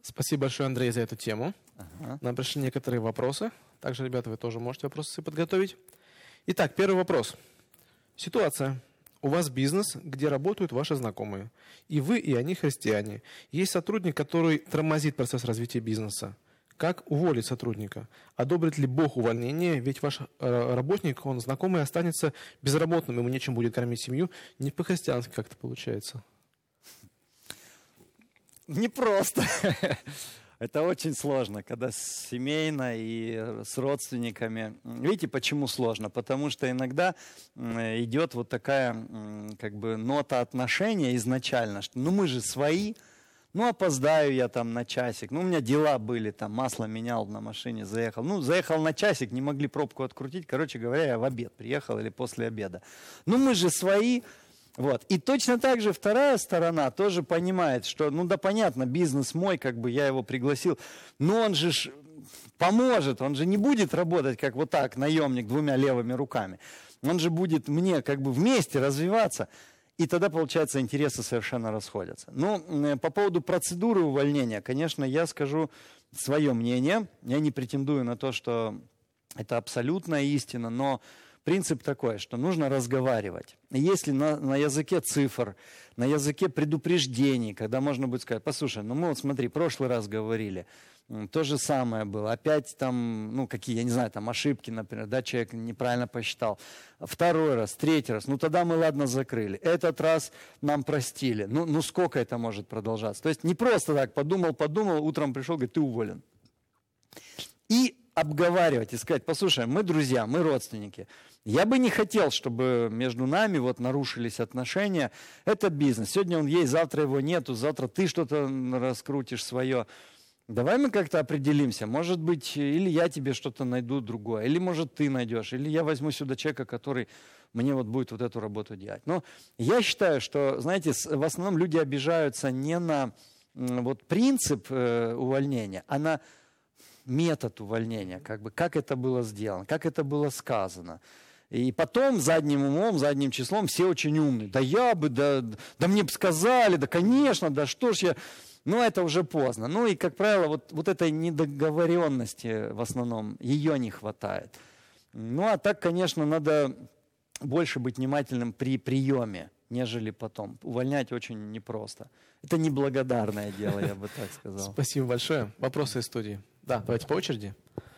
Спасибо большое, Андрей, за эту тему. Ага. Нам пришли некоторые вопросы. Также, ребята, вы тоже можете вопросы подготовить. Итак, первый вопрос. Ситуация. У вас бизнес, где работают ваши знакомые. И вы, и они христиане. Есть сотрудник, который тормозит процесс развития бизнеса. Как уволить сотрудника? Одобрит ли Бог увольнение? Ведь ваш работник, он знакомый, останется безработным, ему нечем будет кормить семью. Не по-христиански как-то получается. Непросто. Это очень сложно, когда семейно и с родственниками. Видите, почему сложно? Потому что иногда идет вот такая как бы нота отношения изначально, что ну мы же свои, ну опоздаю я там на часик, ну у меня дела были, там масло менял на машине, заехал. Ну заехал на часик, не могли пробку открутить, короче говоря, я в обед приехал или после обеда. Ну мы же свои. Вот. И точно так же вторая сторона тоже понимает, что, ну да, понятно, бизнес мой, как бы я его пригласил, но он же поможет, он же не будет работать как вот так, наемник двумя левыми руками. Он же будет мне как бы вместе развиваться. И тогда, получается, интересы совершенно расходятся. Ну, по поводу процедуры увольнения, конечно, я скажу свое мнение. Я не претендую на то, что это абсолютная истина, но принцип такой, что нужно разговаривать. Если на языке цифр, на языке предупреждений, когда можно будет сказать, послушай, ну мы вот смотри, прошлый раз говорили, то же самое было, опять там, ну какие, я не знаю, там ошибки, например, да, человек неправильно посчитал, второй раз, третий раз, ну тогда мы, ладно, закрыли, этот раз нам простили, ну сколько это может продолжаться? То есть не просто так, подумал, утром пришел, говорит, ты уволен. И обговаривать и сказать, послушай, мы друзья, мы родственники. Я бы не хотел, чтобы между нами вот нарушились отношения. Это бизнес. Сегодня он есть, завтра его нету, завтра ты что-то раскрутишь свое. Давай мы как-то определимся. Может быть, или я тебе что-то найду другое, или, может, ты найдешь, или я возьму сюда человека, который мне вот будет вот эту работу делать. Но я считаю, что, знаете, в основном люди обижаются не на вот принцип увольнения, а на метод увольнения, как это было сделано, как это было сказано. И потом задним умом, задним числом все очень умные. Да я бы, да мне бы сказали, да конечно, да что ж я... Но это уже поздно. Ну и, как правило, вот этой недоговоренности в основном, ее не хватает. Ну а так, конечно, надо больше быть внимательным при приеме, нежели потом. Увольнять очень непросто. Это неблагодарное дело, я бы так сказал. Спасибо большое. Вопросы из студии. Да, давайте по очереди.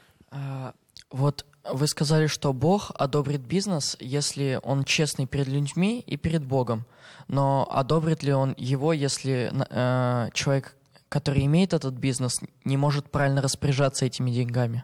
Вот вы сказали, что Бог одобрит бизнес, если он честный перед людьми и перед Богом. Но одобрит ли он его, если человек, который имеет этот бизнес, не может правильно распоряжаться этими деньгами?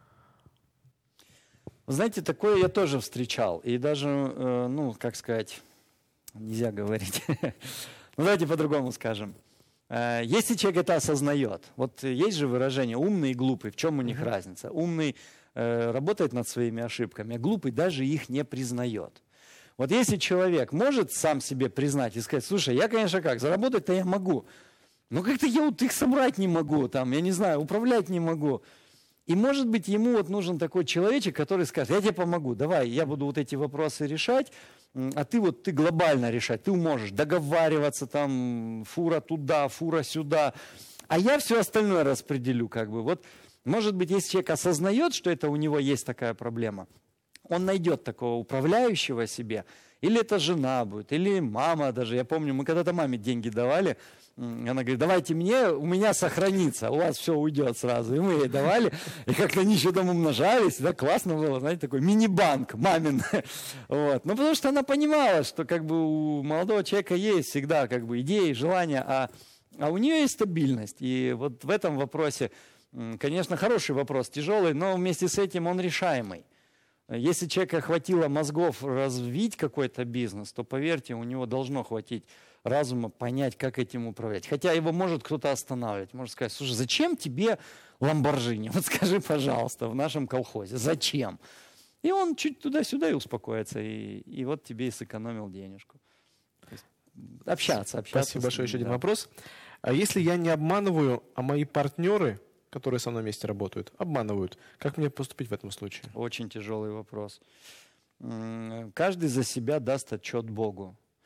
Знаете, такое я тоже встречал. И даже, ну, как сказать, нельзя говорить. Ну, давайте по-другому скажем. Если человек это осознает, вот есть же выражение «умный и глупый», в чем у них разница? Умный работает над своими ошибками, а глупый даже их не признает. Вот если человек может сам себе признать и сказать, слушай, я, конечно, как, заработать-то я могу, но как-то я вот их собрать не могу, там, я не знаю, управлять не могу. И, может быть, ему вот нужен такой человечек, который скажет, я тебе помогу, давай, я буду вот эти вопросы решать, а ты глобально решать, ты можешь договариваться, там, фура туда, фура сюда, а я все остальное распределю, как бы. Вот, может быть, если человек осознает, что это у него есть такая проблема, он найдет такого управляющего себе, или это жена будет, или мама даже. Я помню, мы когда-то маме деньги давали, она говорит, давайте мне, у меня сохранится, у вас все уйдет сразу. И мы ей давали, и как-то они еще там умножались, да, классно было, знаете, такой мини-банк мамин. Вот. Ну, потому что она понимала, что как бы у молодого человека есть всегда как бы идеи, желания, а у нее есть стабильность. И вот в этом вопросе, конечно, хороший вопрос, тяжелый, но вместе с этим он решаемый. Если человека хватило мозгов развить какой-то бизнес, то, поверьте, у него должно хватить разума понять, как этим управлять. Хотя его может кто-то останавливать. Может сказать, слушай, зачем тебе Ламборджини? Вот скажи, пожалуйста, в нашем колхозе. Зачем? И он чуть туда-сюда и успокоится. И вот тебе и сэкономил денежку. Общаться. Спасибо большое. Еще один вопрос. А если я не обманываю, а мои партнеры, которые со мной вместе работают, обманывают, как мне поступить в этом случае? Очень тяжелый вопрос. Каждый за себя даст отчет Богу.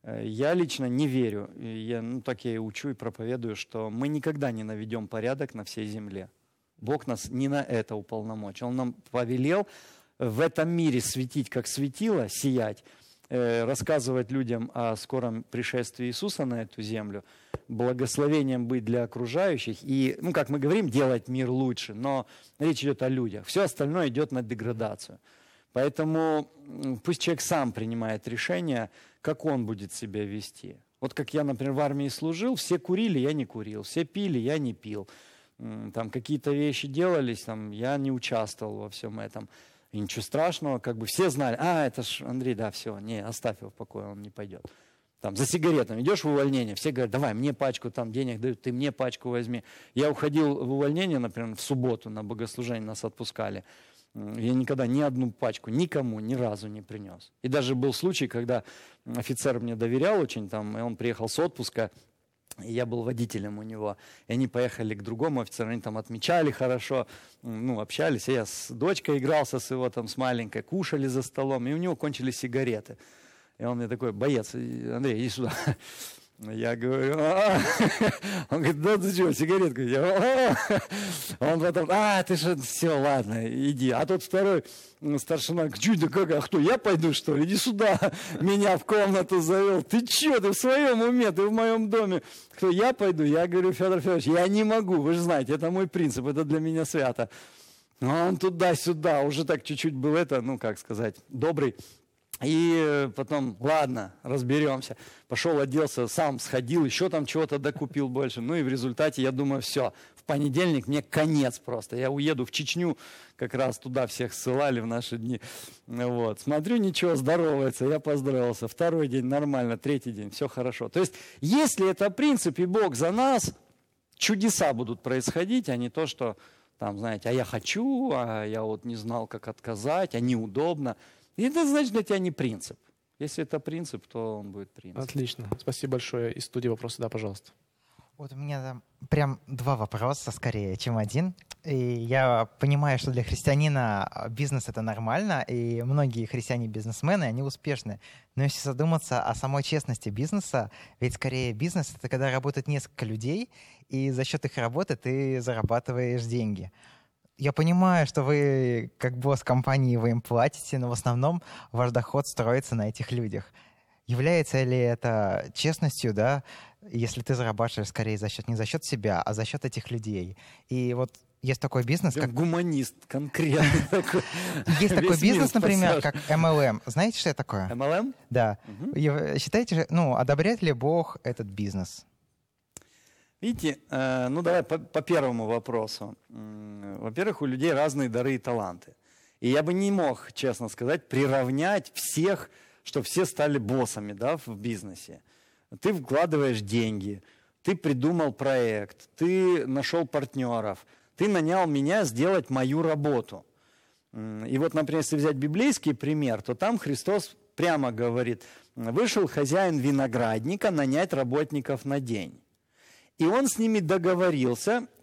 Я лично не верю, так я и учу и проповедую, что мы никогда не наведем порядок на всей земле. Бог нас не на это уполномочил. Он нам повелел в этом мире светить, как светило, сиять, рассказывать людям о скором пришествии Иисуса на эту землю, благословением быть для окружающих и, как мы говорим, делать мир лучше, но речь идет о людях. Все остальное идет на деградацию. Поэтому пусть человек сам принимает решение, как он будет себя вести. Вот как я, например, в армии служил, все курили, я не курил, все пили, я не пил. Там какие-то вещи делались, я не участвовал во всем этом. И ничего страшного, все знали, это ж Андрей, да, все, не, оставь его в покое, он не пойдет. За сигаретами идешь в увольнение, все говорят, давай, мне пачку денег дают, ты мне пачку возьми. Я уходил в увольнение, например, в субботу на богослужение, нас отпускали. Я никогда ни одну пачку никому ни разу не принес. И даже был случай, когда офицер мне доверял очень, и он приехал с отпуска, и я был водителем у него. И они поехали к другому офицеру, они отмечали хорошо, общались. Я с дочкой игрался с его, с маленькой, кушали за столом, и у него кончились сигареты. И он мне такой, боец, Андрей, иди сюда. Я говорю, он говорит, да ты что, сигаретку? Он потом, ты что, все, ладно, иди. А тот второй старшина, чуть как, кто, я пойду, что ли? Иди сюда, меня в комнату завел. Ты что, ты в своем уме, ты в моем доме. Кто, я пойду? Я говорю, Федор Федорович, я не могу, вы же знаете, это мой принцип, это для меня свято. Он туда-сюда, уже так чуть-чуть был добрый. И потом, ладно, разберемся. Пошел, оделся, сам сходил, еще чего-то докупил больше. И в результате, я думаю, все, в понедельник мне конец просто. Я уеду в Чечню, как раз туда всех ссылали в наши дни. Смотрю, ничего, здоровается, я поздоровался. Второй день нормально, третий день, все хорошо. То есть, если это принцип и Бог за нас, чудеса будут происходить, а не то, что, знаете, я хочу, а я не знал, как отказать, а неудобно. И это значит для тебя не принцип. Если это принцип, то он будет принцип. Отлично. Спасибо большое. Из студии вопросы, да, пожалуйста. У меня прям два вопроса скорее, чем один. И я понимаю, что для христианина бизнес — это нормально, и многие христиане-бизнесмены, они успешны. Но если задуматься о самой честности бизнеса, ведь скорее бизнес — это когда работает несколько людей, и за счет их работы ты зарабатываешь деньги. Я понимаю, что вы, как босс компании, вы им платите, но в основном ваш доход строится на этих людях. Является ли это честностью, да, если ты зарабатываешь скорее не за счет себя, а за счет этих людей? И есть такой бизнес, как... Гуманист конкретно такой. Есть такой бизнес, например, как MLM. Знаете, что это такое? MLM? Да. Считаете, одобряет ли Бог этот бизнес? Видите, давай по первому вопросу. Во-первых, у людей разные дары и таланты. И я бы не мог, честно сказать, приравнять всех, что все стали боссами, да, в бизнесе. Ты вкладываешь деньги, ты придумал проект, ты нашел партнеров, ты нанял меня сделать мою работу. И например, если взять библейский пример, то там Христос прямо говорит, вышел хозяин виноградника нанять работников на день. И он с ними договорился,